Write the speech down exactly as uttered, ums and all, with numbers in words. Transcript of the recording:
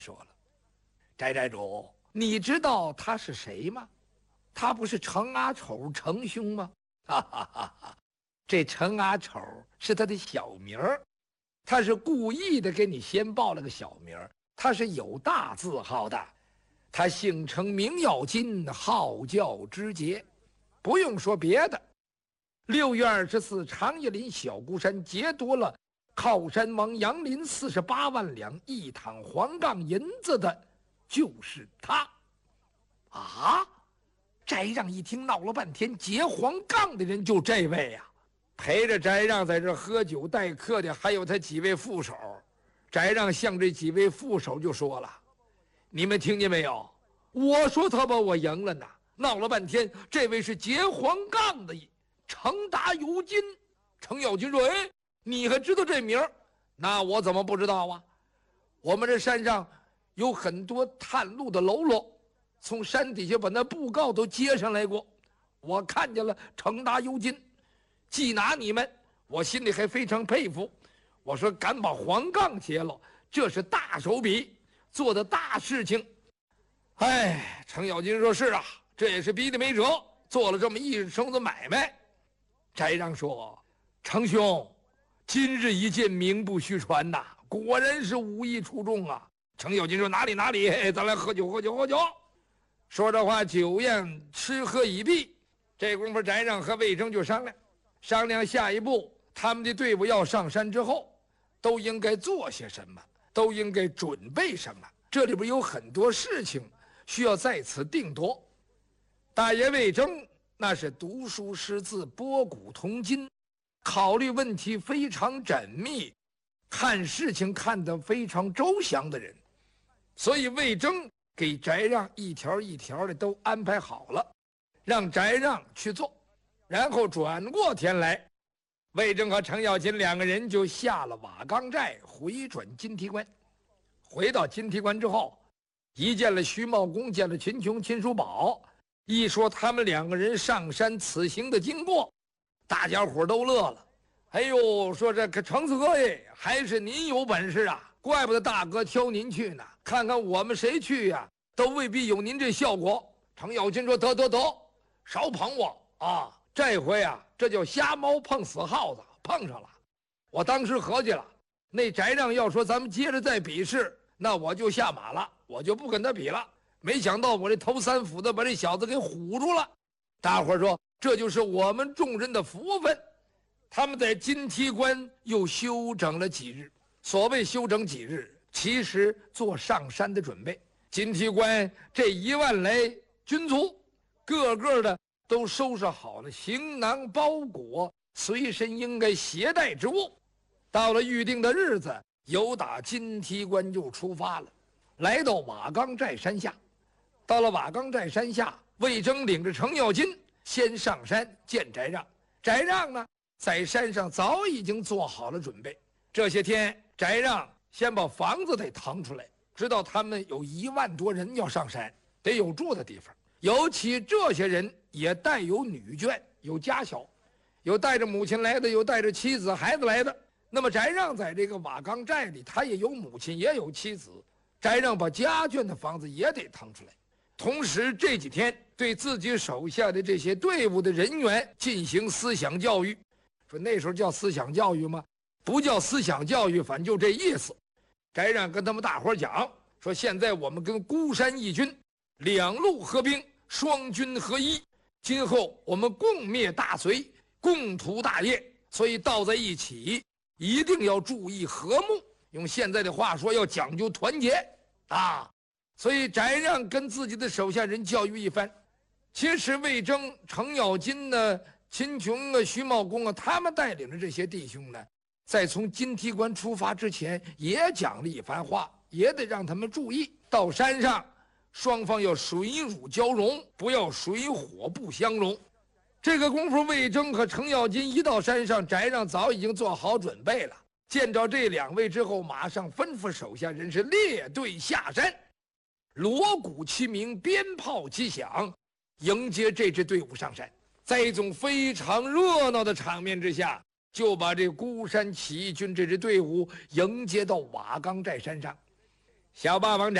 说了：“翟寨主，你知道他是谁吗？他不是程阿丑程兄吗？”哈哈哈哈！这程阿丑是他的小名儿，他是故意的给你先报了个小名儿，他是有大字号的。他姓程，名耀金，号叫知节。不用说别的，六月二十四，长叶林小孤山劫夺了靠山王杨林四十八万两一躺黄杠银子的，就是他。啊！翟让一听，闹了半天，劫黄杠的人就这位呀、啊。陪着翟让在这喝酒待客的还有他几位副手。翟让向这几位副手就说了：“你们听见没有？我说他把我赢了呢。闹了半天，这位是劫黄杠的程达尤金。”程咬金说：“哎，你还知道这名儿？那我怎么不知道啊？我们这山上有很多探路的喽啰，从山底下把那布告都接上来过。我看见了程达尤金，缉拿你们，我心里还非常佩服。我说敢把黄杠劫了，这是大手笔，做的大事情。”哎，程咬金说：“是啊，这也是逼得没辙，做了这么一生子买卖。”翟让说：“程兄，今日一见，名不虚传呐，果然是武艺出众啊。”程咬金说：“哪里哪里，嘿，咱来喝酒喝酒喝酒。”说这话，酒宴吃喝已毕。这功夫，翟让和魏征就商量商量下一步，他们的队伍要上山之后，都应该做些什么，都应该准备什么。这里边有很多事情需要在此定夺。大爷魏征那是读书识字，博古通今，考虑问题非常缜密，看事情看得非常周详的人，所以魏征给翟让一条一条的都安排好了，让翟让去做。然后转过天来，魏征和程咬金两个人就下了瓦岗寨，回转金提关。回到金提关之后，一见了徐茂公，见了秦琼、秦叔宝，一说他们两个人上山此行的经过，大家伙都乐了。哎呦，说这个程四哥哎，还是您有本事啊，怪不得大哥挑您去呢。看看我们谁去呀、啊，都未必有您这效果。程咬金说：“得得得，少捧我啊！这回啊，这叫瞎猫碰死耗子，碰上了。我当时合计了，那翟让要说咱们接着再比试，那我就下马了，我就不跟他比了。没想到我这头三斧子把这小子给唬住了。大伙说，这就是我们众人的福分。”他们在金提关又休整了几日。所谓休整几日，其实做上山的准备。金提关这一万来军卒，个个的都收拾好了行囊包裹，随身应该携带之物。到了预定的日子，由打金提关就出发了，来到瓦岗寨山下。到了瓦岗寨山下，魏征领着程咬金先上山见翟让。翟让呢，在山上早已经做好了准备。这些天，翟让先把房子得腾出来，知道他们有一万多人要上山，得有住的地方。尤其这些人也带有女眷，有家小，有带着母亲来的，有带着妻子孩子来的。那么翟让在这个瓦岗寨里，他也有母亲，也有妻子。翟让把家眷的房子也得腾出来。同时这几天对自己手下的这些队伍的人员进行思想教育。说那时候叫思想教育吗？不叫思想教育，反正就这意思。翟让跟他们大伙讲说，现在我们跟孤山义军两路合兵，双军合一，今后我们共灭大隋，共图大业，所以道在一起一定要注意和睦，用现在的话说，要讲究团结啊。所以翟让跟自己的手下人教育一番。其实魏征、程咬金呢、秦琼啊、徐茂公啊，他们带领着这些弟兄呢，在从金提关出发之前也讲了一番话，也得让他们注意，到山上双方要水乳交融，不要水火不相容。这个功夫，魏征和程咬金一到山上，翟让早已经做好准备了。见着这两位之后，马上吩咐手下人是列队下山，锣鼓齐鸣，鞭炮齐响，迎接这支队伍上山。在一种非常热闹的场面之下，就把这孤山起义军这支队伍迎接到瓦岗寨山上。 小霸王